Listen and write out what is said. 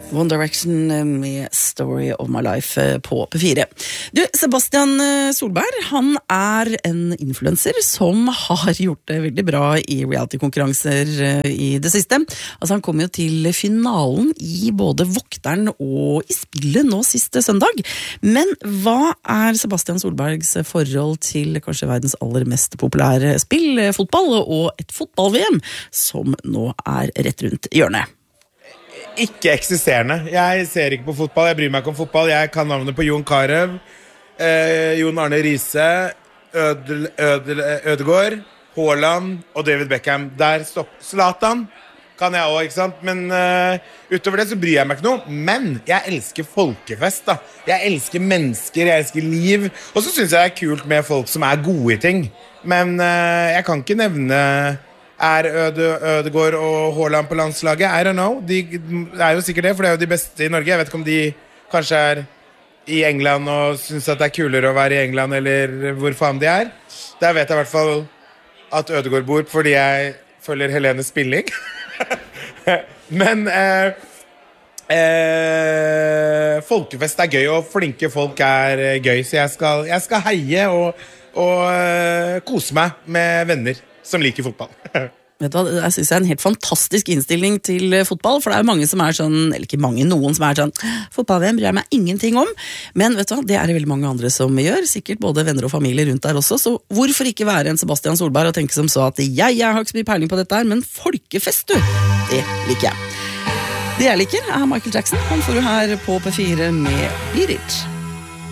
One Direction med Story of My Life på P4. Du, Sebastian Solberg, han en influencer som har gjort det veldig bra i reality-konkurranser i det siste. Altså, han kom jo til finalen i både Vokteren og i spillet nå siste søndag. Men hva Sebastian Solbergs forhold til kanskje verdens aller mest populære spill, fotball, og et fotball-VM som nå rett rundt hjørnet? Ikke eksisterende. Jeg ser ikke på fotball, jeg bryr meg ikke om fotball. Jeg kan navnet på Jon Carew, Jon Arne Riise, Ødegaard, Haaland og David Beckham. Der stopp. Zlatan kan jeg også, ikke sant? Men utover det så bryr jeg meg ikke noe. Men jeg elsker folkefest da. Jeg elsker mennesker, jeg elsker liv. Og så synes jeg det kult med folk som gode i ting. Men jeg kan ikke nevne... Ødegaard og Haaland på landslaget? I don't know. De jo sikkert det, for det jo de beste i Norge. Jeg vet ikke om de kanskje i England og synes at det kulere å være i England, eller hvor faen de Der vet jeg i hvert fall at Ødegaard bor, fordi jeg følger Helene Spilling. Men folkefest gøy, og flinke folk gøy, så jeg skal heie og kose meg med venner som liker fotball. Vet du hva, jeg synes det en helt fantastisk innstilling til fotball, for det jo mange som sånn, eller ikke mange, noen som sånn, fotball-VM bryr jeg meg ingenting om, men vet du hva, det det veldig mange andre som gjør, sikkert både venner og familie rundt der også, så hvorfor ikke være en Sebastian Solberg og tenke som så at jeg har ikke så mye peiling på dette her, men folkefest du, det liker jeg. Det jeg liker Michael Jackson, han får du her på P4 med Beat It.